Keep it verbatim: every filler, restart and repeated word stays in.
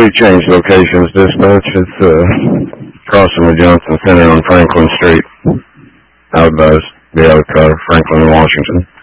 We changed locations, dispatch. It's uh, crossing the Johnson Center on Franklin Street. Out by the other car, Franklin and Washington.